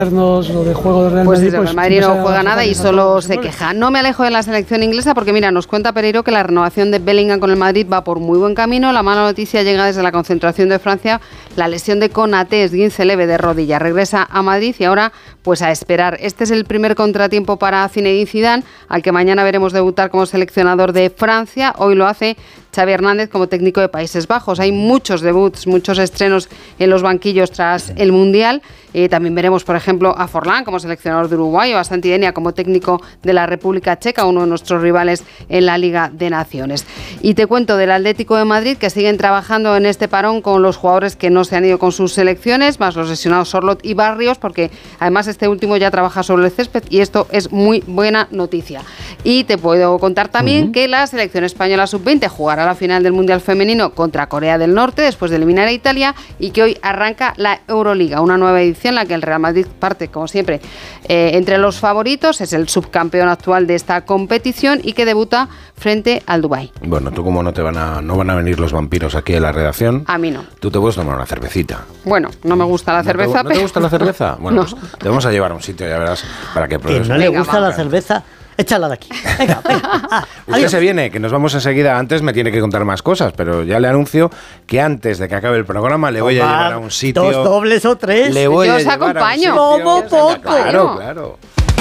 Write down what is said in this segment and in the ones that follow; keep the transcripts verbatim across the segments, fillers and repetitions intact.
Lo de juego de Real pues Madrid, eso, pues el Madrid no sea, juega nada y solo se queja. No me alejo de la selección inglesa porque mira, nos cuenta Pereiro que la renovación de Bellingham con el Madrid va por muy buen camino. La mala noticia llega desde la concentración de Francia. La lesión de Konaté, esguince leve de rodilla, regresa a Madrid y ahora pues a esperar. Este es el primer contratiempo para Zinedine Zidane, al que mañana veremos debutar como seleccionador de Francia. Hoy lo hace Xavi Hernández como técnico de Países Bajos. Hay muchos debuts, muchos estrenos en los banquillos tras el Mundial. Eh, también veremos, por ejemplo, a Forlán como seleccionador de Uruguay o a Santidenia como técnico de la República Checa, uno de nuestros rivales en la Liga de Naciones. Y te cuento del Atlético de Madrid, que siguen trabajando en este parón con los jugadores que no se han ido con sus selecciones, más los lesionados Sorloth y Barrios, porque además este último ya trabaja sobre el césped y esto es muy buena noticia. Y te puedo contar también uh-huh. que la selección española sub veinte jugará la final del Mundial Femenino contra Corea del Norte después de eliminar a Italia y que hoy arranca la Euroliga, una nueva edición en la que el Real Madrid parte, como siempre, eh, entre los favoritos, es el subcampeón actual de esta competición y que debuta frente al Dubái. Bueno, tú como no te van a no van a venir los vampiros aquí en la redacción. A mí no. Tú te puedes tomar una cervecita. Bueno, no me gusta la ¿No cerveza. Te, ¿No pero... te gusta la cerveza? Bueno, no. pues te vamos a llevar a un sitio, ya verás, para que pruebes. Que no le gusta la cerveza. Échala de aquí. Venga, venga. Ah, Usted adiós. se viene, que nos vamos enseguida. Antes me tiene que contar más cosas, pero ya le anuncio que antes de que acabe el programa le voy a llevar a un sitio. Dos dobles o tres. Le voy Yo a os llevar acompaño. a un sitio. Como poco. Claro, claro.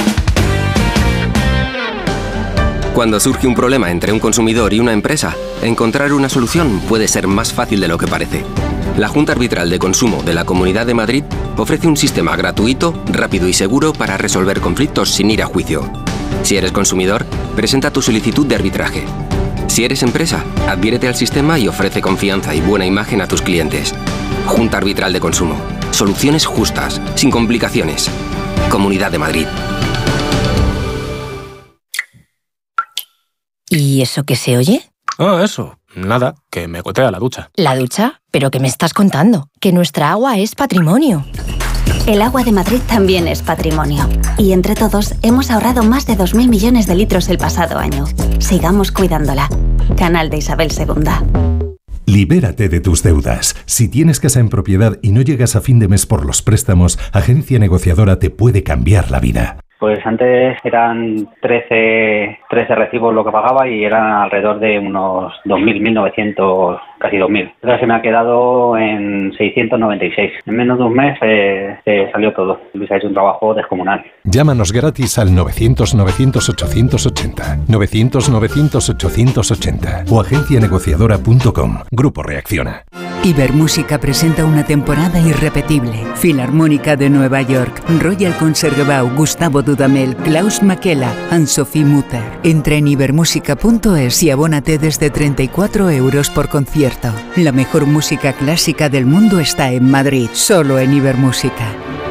Cuando surge un problema entre un consumidor y una empresa, encontrar una solución puede ser más fácil de lo que parece. La Junta Arbitral de Consumo de la Comunidad de Madrid ofrece un sistema gratuito, rápido y seguro para resolver conflictos sin ir a juicio. Si eres consumidor, presenta tu solicitud de arbitraje. Si eres empresa, adhiérete al sistema y ofrece confianza y buena imagen a tus clientes. Junta Arbitral de Consumo. Soluciones justas, sin complicaciones. Comunidad de Madrid. ¿Y eso qué se oye? Ah, eso. Nada, que me gotea la ducha. ¿La ducha? ¿Pero qué me estás contando? Que nuestra agua es patrimonio. El agua de Madrid también es patrimonio. Y entre todos hemos ahorrado más de dos mil millones de litros el pasado año. Sigamos cuidándola. Canal de Isabel segunda. Libérate de tus deudas. Si tienes casa en propiedad y no llegas a fin de mes por los préstamos, Agencia Negociadora te puede cambiar la vida. Pues antes eran trece, trece recibos lo que pagaba y eran alrededor de unos dos mil, mil novecientos, casi dos mil. Ahora se me ha quedado en seiscientos noventa y seis. En menos de un mes eh, eh, salió todo. Luis ha hecho un trabajo descomunal. Llámanos gratis al novecientos, novecientos, ochocientos ochenta, novecientos, novecientos, ochocientos ochenta o agencia negociadora punto com. Grupo Reacciona. Ibermúsica presenta una temporada irrepetible. Filarmónica de Nueva York, Royal Concertgebouw, Gustavo Dudamel, Klaus Makela, Anne-Sophie Mutter. Entra en ibermúsica punto es y abónate desde treinta y cuatro euros por concierto. La mejor música clásica del mundo está en Madrid, solo en Ibermúsica.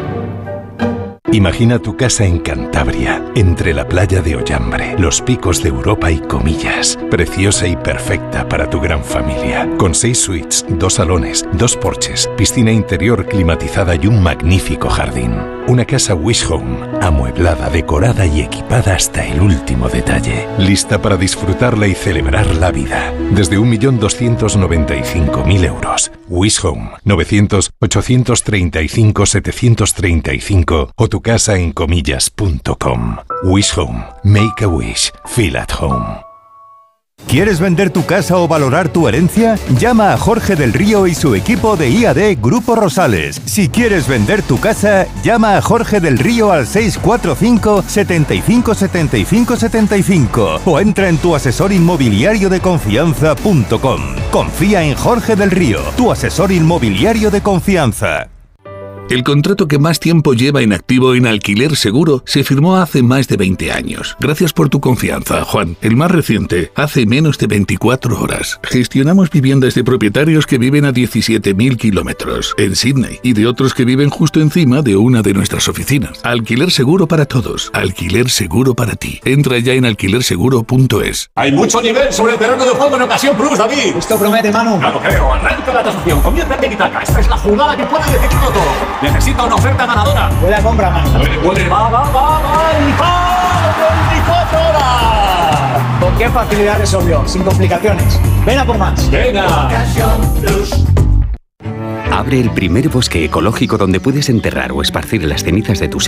Imagina tu casa en Cantabria, entre la playa de Ollambre, los picos de Europa y Comillas. Preciosa y perfecta para tu gran familia. Con seis suites, dos salones, dos porches, piscina interior climatizada y un magnífico jardín. Una casa Wish Home, amueblada, decorada y equipada hasta el último detalle. Lista para disfrutarla y celebrar la vida. Desde un millón doscientos noventa y cinco mil euros. Wish Home, novecientos, ochocientos treinta y cinco, setecientos treinta y cinco o tu casa en comillas punto com. Wish Home. Make a wish. Feel at home. ¿Quieres vender tu casa o valorar tu herencia? Llama a Jorge del Río y su equipo de I A D Grupo Rosales. Si quieres vender tu casa, llama a Jorge del Río al seis cuatro cinco, setenta y cinco, setenta y cinco, setenta y cinco o entra en tu asesor inmobiliario de confianza punto com. Confía en Jorge del Río, tu asesor inmobiliario de confianza. El contrato que más tiempo lleva en activo en Alquiler Seguro se firmó hace más de veinte años. Gracias por tu confianza, Juan. El más reciente, hace menos de veinticuatro horas. Gestionamos viviendas de propietarios que viven a diecisiete mil kilómetros en Sydney y de otros que viven justo encima de una de nuestras oficinas. Alquiler Seguro para todos. Alquiler Seguro para ti. Entra ya en alquiler seguro punto es. Hay mucho nivel sobre el terreno de juego en Ocasión Plus, David. Esto promete, Manu. No lo creo. Arranca la tasación. Comienza el tiki-taka. Esta es la jugada que puede decidirlo todo. Necesita una oferta ganadora. Buena compra, Manu. Puede, puede, va, va, va, va. ¡Y va! veinticuatro horas! ¿Con qué facilidad resolvió? Sin complicaciones. Ven a por más. Venga. Ocasión Plus. Abre el primer bosque ecológico donde puedes enterrar o esparcir las cenizas de tus